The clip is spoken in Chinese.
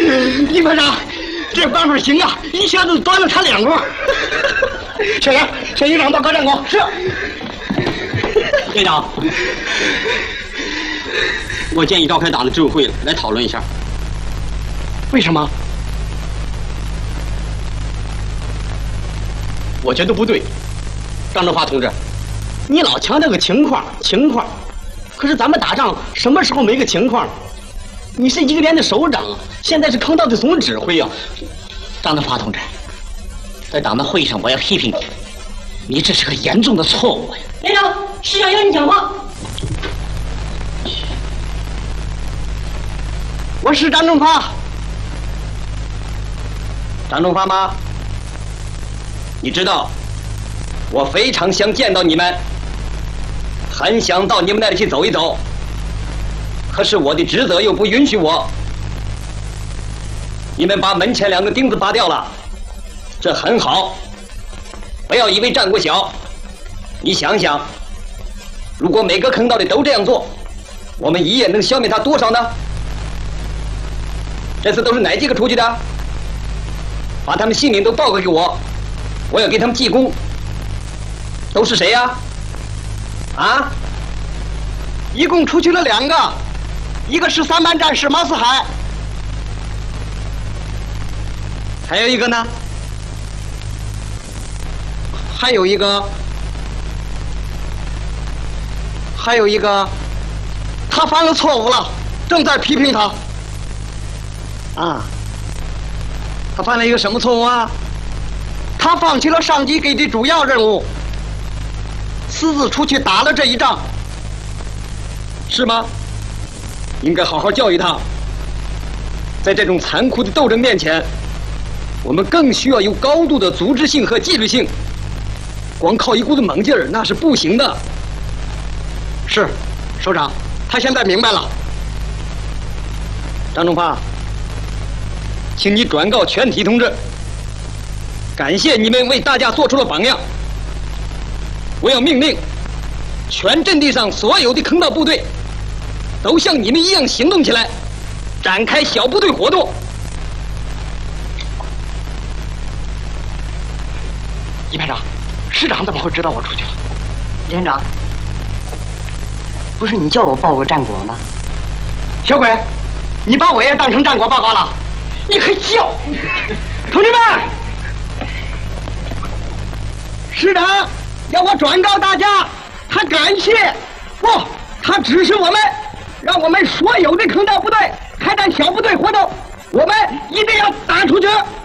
李排长，这办法行啊，一下子端了他2锅。小杨，小营长报告战果。是。 院长，我建议召开党的执委会来讨论一下。 为什么？ 我觉得不对。张正发同志，你老强调个情况，可是咱们打仗什么时候没个情况？你是一个连的首长，现在是坑道的总指挥啊！ 张正发同志，在党的会议上我要批评你，你这是个严重的错误呀！ 连长，师长要你讲话。 我是张正发。 张正发吗？你知道，我非常想见到你们，很想到你们那里去走一走。可是我的职责又不允许我。你们把门前2个钉子拔掉了，这很好。不要以为战果小，你想想，如果每个坑道里都这样做，我们一夜能消灭他多少呢？这次都是哪几个出去的？把他们姓名都报告给我，我要给他们记功。都是谁呀？啊？ 一共出去了2个，一个是3班战士毛四海， 还有一个呢？ 还有一个，他犯了错误了，正在批评他。 啊，他犯了一个什么错误啊？ 他放弃了上级给的主要任务，私自出去打了这一仗。 是吗？应该好好教育他。在这种残酷的斗争面前，我们更需要有高度的组织性和纪律性。光靠一股子猛劲儿那是不行的。 是，首长，他现在明白了。 张正发，请你转告全体同志，感谢你们为大家做出了榜样。我要命令全阵地上所有的坑道部队都像你们一样行动起来，展开小部队活动。 一排长，师长怎么会知道我出去了？ 连长，不是你叫我报个战果吗？ 小鬼，你把我也当成战果报告了？你还笑？同志们，师长要我转告大家，他感谢他指示我们，让我们所有的坑道部队开展小部队活动，我们一定要打出去。